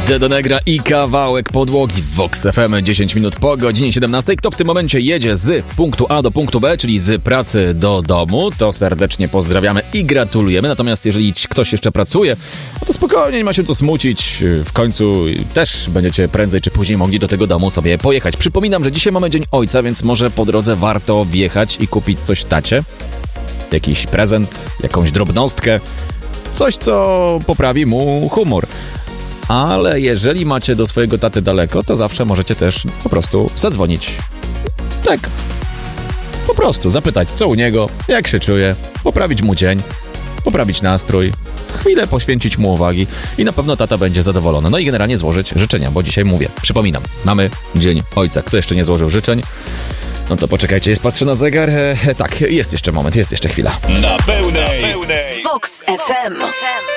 Dedo Negra i kawałek podłogi w Vox FM 10 minut po godzinie 17. Kto w tym momencie jedzie z punktu A do punktu B, czyli z pracy do domu, to serdecznie pozdrawiamy i gratulujemy. Natomiast jeżeli ktoś jeszcze pracuje, no to spokojnie, nie ma się co smucić. W końcu też będziecie prędzej czy później mogli do tego domu sobie pojechać. Przypominam, że dzisiaj mamy Dzień Ojca, więc może po drodze warto wjechać i kupić coś tacie. Jakiś prezent, jakąś drobnostkę. Coś, co poprawi mu humor. Ale jeżeli macie do swojego taty daleko, to zawsze możecie też po prostu zadzwonić. Tak. Po prostu zapytać, co u niego, jak się czuje, poprawić mu dzień, poprawić nastrój, chwilę poświęcić mu uwagi i na pewno tata będzie zadowolony. No i generalnie złożyć życzenia, bo dzisiaj mówię, przypominam, mamy Dzień Ojca. Kto jeszcze nie złożył życzeń? No to poczekajcie, patrzę na zegar. Tak, jest jeszcze moment, jest jeszcze chwila. Na pełnej. Z Vox FM.